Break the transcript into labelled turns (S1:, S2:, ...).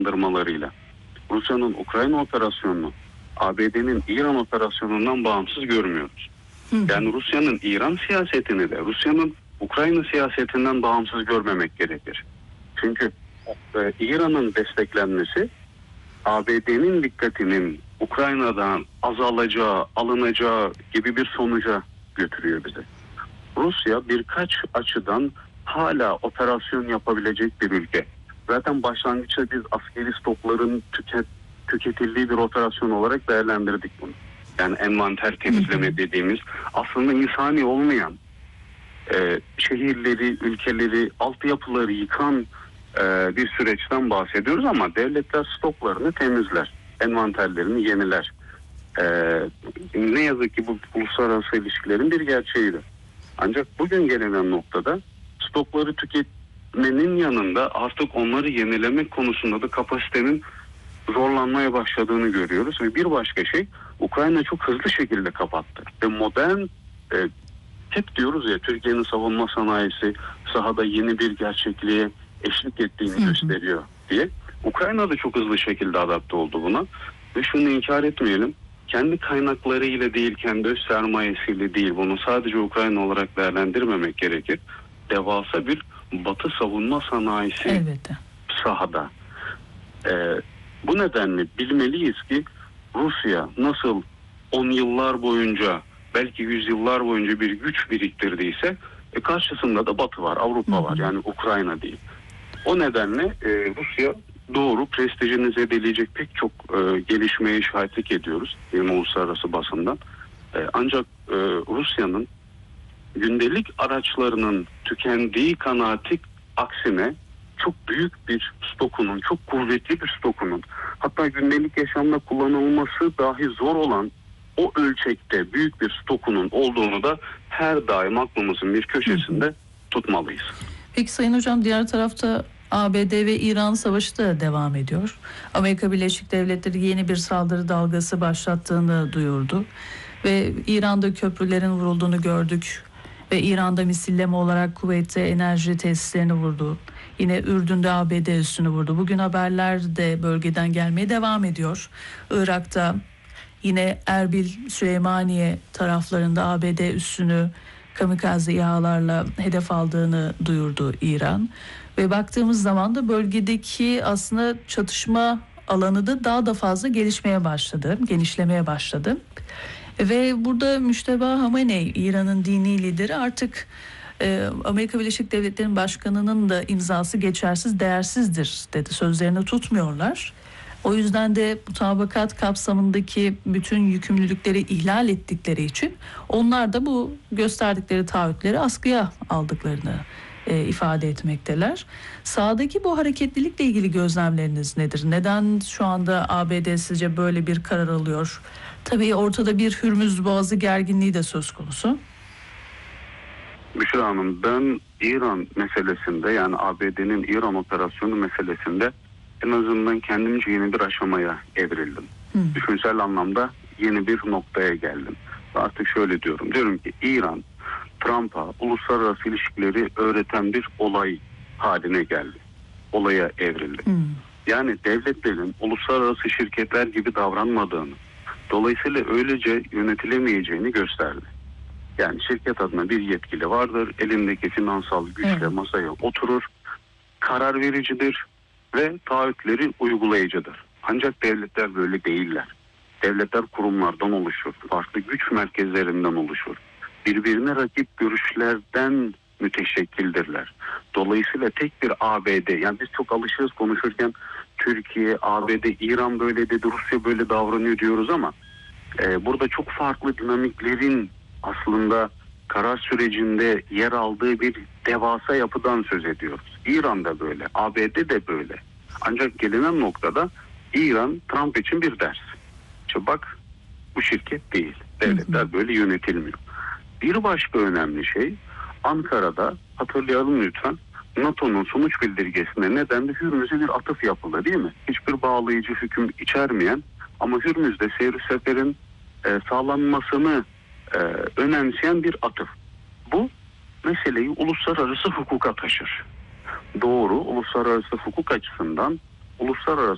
S1: cezalandırmalarıyla Rusya'nın Ukrayna operasyonunu ABD'nin İran operasyonundan bağımsız görmüyoruz. Yani Rusya'nın İran siyasetini de Rusya'nın Ukrayna siyasetinden bağımsız görmemek gerekir. Çünkü İran'ın desteklenmesi ABD'nin dikkatinin Ukrayna'dan azalacağı, alınacağı gibi bir sonuca götürüyor bizi. Rusya birkaç açıdan hala operasyon yapabilecek bir ülke. Zaten başlangıçta biz askeri stokların tüketildiği bir operasyon olarak değerlendirdik bunu. Yani envanter temizleme dediğimiz aslında insani olmayan şehirleri, ülkeleri, altyapıları yıkan bir süreçten bahsediyoruz ama devletler stoklarını temizler, envanterlerini yeniler. Ne yazık ki bu uluslararası ilişkilerin bir gerçeğidir. Ancak bugün gelinen noktada stokları tüketmenin yanında artık onları yenilemek konusunda da kapasitenin zorlanmaya başladığını görüyoruz ve bir başka şey Ukrayna çok hızlı şekilde kapattı ve modern hep diyoruz ya Türkiye'nin savunma sanayisi sahada yeni bir gerçekliğe eşlik ettiğini gösteriyor diye. Ukrayna da çok hızlı şekilde adapte oldu buna ve şunu inkar etmeyelim, kendi kaynaklarıyla değil, kendi öz sermayesiyle değil, bunu sadece Ukrayna olarak değerlendirmemek gerekir. Devasa bir Batı savunma sanayisi sahada. Bu nedenle bilmeliyiz ki Rusya nasıl 10 yıllar boyunca, belki 100 yıllar boyunca bir güç biriktirdiyse karşısında da Batı var, Avrupa var, yani Ukrayna değil. O nedenle Rusya doğru prestijini zedeleyecek pek çok gelişmeye şahitlik ediyoruz uluslararası basından. Ancak Rusya'nın gündelik araçlarının tükendiği kanaati aksine çok büyük bir stokunun, çok kuvvetli bir stokunun, hatta gündelik yaşamda kullanılması dahi zor olan o ölçekte büyük bir stokunun olduğunu da her daim aklımızın bir köşesinde tutmalıyız.
S2: Peki Sayın Hocam, diğer tarafta ABD ve İran savaşı da devam ediyor. Amerika Birleşik Devletleri yeni bir saldırı dalgası başlattığını duyurdu. Ve İran'da köprülerin vurulduğunu gördük. Ve İran'da misilleme olarak Kuveyt'te enerji tesislerini vurdu. Yine Ürdün'de ABD üssünü vurdu. Bugün haberler de bölgeden gelmeye devam ediyor. Irak'ta yine Erbil, Süleymaniye taraflarında ABD üssünü kamikaze İHA'larla hedef aldığını duyurdu İran. Ve baktığımız zaman da bölgedeki aslında çatışma alanı da daha da fazla genişlemeye başladı. Ve burada Müşteba Hamenei, İran'ın dini lideri, artık Amerika Birleşik Devletleri'nin başkanının da imzası geçersiz, değersizdir dedi. Sözlerini tutmuyorlar. O yüzden de mutabakat kapsamındaki bütün yükümlülükleri ihlal ettikleri için onlar da bu gösterdikleri taahhütleri askıya aldıklarını ifade etmekteler. Sahadaki bu hareketlilikle ilgili gözlemleriniz nedir? Neden şu anda ABD sizce böyle bir karar alıyor? Tabii ortada bir Hürmüz Boğazı gerginliği de söz konusu.
S1: Büşra Hanım, ben İran meselesinde, yani ABD'nin İran operasyonu meselesinde en azından kendimce yeni bir aşamaya evrildim. Düşünsel anlamda yeni bir noktaya geldim. Artık şöyle diyorum. Diyorum ki İran, Trump'a uluslararası ilişkileri öğreten bir olay haline geldi. Olaya evrildi. Yani devletlerin uluslararası şirketler gibi davranmadığını, dolayısıyla öylece yönetilemeyeceğini gösterdi. Yani şirket adına bir yetkili vardır, elindeki finansal güçle masaya oturur, karar vericidir ve taahhütleri uygulayıcıdır. Ancak devletler böyle değiller. Devletler kurumlardan oluşur, farklı güç merkezlerinden oluşur. Birbirine rakip görüşlerden müteşekkildirler. Dolayısıyla tek bir ABD, yani biz çok alışığız konuşurken Türkiye, ABD, İran böyle dedi, Rusya böyle davranıyor diyoruz ama burada çok farklı dinamiklerin aslında karar sürecinde yer aldığı bir devasa yapıdan söz ediyoruz. İran da böyle, ABD de böyle. Ancak gelinen noktada İran Trump için bir ders. İşte bak, bu şirket değil. Devletler böyle yönetilmiyor. Bir başka önemli şey, Ankara'da, hatırlayalım lütfen, NATO'nun sonuç bildirgesine nedenli Hürmüz'e bir atıf yapıldı, değil mi? Hiçbir bağlayıcı hüküm içermeyen ama Hürmüz'de seyir seferin sağlanmasını önemseyen bir atıf. Bu meseleyi uluslararası hukuka taşır. Doğru, uluslararası hukuk açısından uluslararası